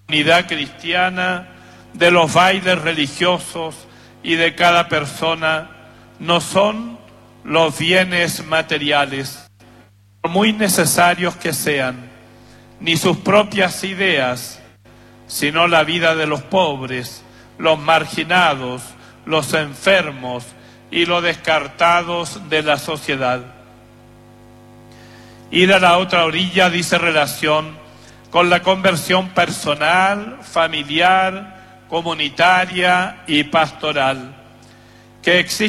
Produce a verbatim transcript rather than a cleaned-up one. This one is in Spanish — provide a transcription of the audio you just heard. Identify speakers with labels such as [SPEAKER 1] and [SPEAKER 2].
[SPEAKER 1] unidad cristiana, de los bailes religiosos y de cada persona no son los bienes materiales, por muy necesarios que sean, ni sus propias ideas, sino la vida de los pobres, los marginados, los enfermos y los descartados de la sociedad. Ir a la otra orilla dice relación con la conversión personal, familiar, comunitaria y pastoral, que exige